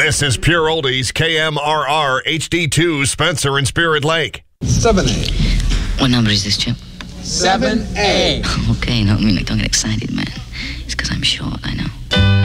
This is Pure Oldies, KMRR, HD2, Spencer and Spirit Lake. 7A. What number is this, Chip? 7A. Okay, no, I mean, like, don't get excited, man. It's because I'm short, I know.